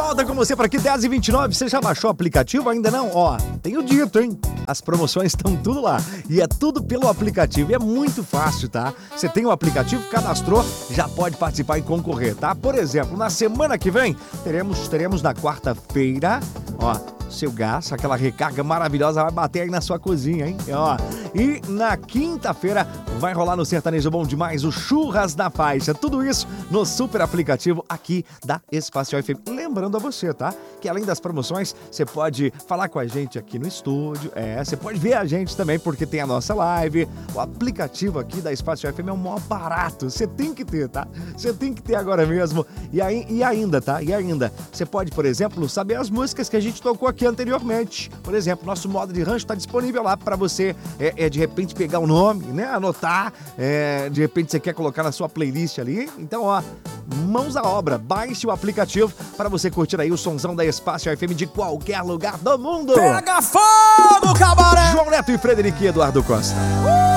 volta com você para aqui, 10h29. Você já baixou o aplicativo? Ainda não? Ó, tenho dito, hein? As promoções estão tudo lá. E é tudo pelo aplicativo. E é muito fácil, tá? Você tem o aplicativo, cadastrou, já pode participar e concorrer, tá? Por exemplo, na semana que vem, teremos na quarta-feira, ó, seu gás, aquela recarga maravilhosa vai bater aí na sua cozinha, hein? Ó, e na quinta-feira vai rolar no Sertanejo Bom Demais o Churras na Faixa. Tudo isso no super aplicativo aqui da Espacial FM. Lembrando a você, tá? Que além das promoções, você pode falar com a gente aqui no estúdio. Você pode ver a gente também, porque tem a nossa live. O aplicativo aqui da Espacial FM é um maior barato. Você tem que ter, tá? Você tem que ter agora mesmo. E ainda, tá? E ainda, você pode, por exemplo, saber as músicas que a gente tocou aqui anteriormente. Por exemplo, nosso modo de rancho está disponível lá para você, de repente, pegar o nome, né? Anotar. De repente, você quer colocar na sua playlist ali. Então, ó, mãos à obra. Baixe o aplicativo para você curtir aí o sonzão da Espacial FM de qualquer lugar do mundo. Pega fogo, cabaré! João Neto e Frederico e Eduardo Costa.